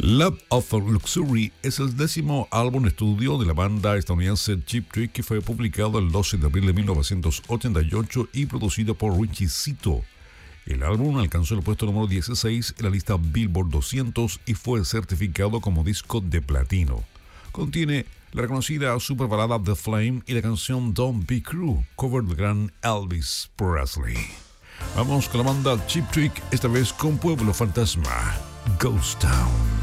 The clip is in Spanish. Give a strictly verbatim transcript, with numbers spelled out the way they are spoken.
Love of Luxury es el décimo álbum estudio de la banda estadounidense Cheap Trick, que fue publicado el doce de abril de mil novecientos ochenta y ocho y producido por Richie Zito. El álbum alcanzó el puesto número dieciséis en la lista Billboard doscientos y fue certificado como disco de platino. Contiene la reconocida superbalada The Flame y la canción Don't Be Cruel, cover del gran Elvis Presley. Vamos con la banda Cheap Trick, esta vez con Pueblo Fantasma, Ghost Town.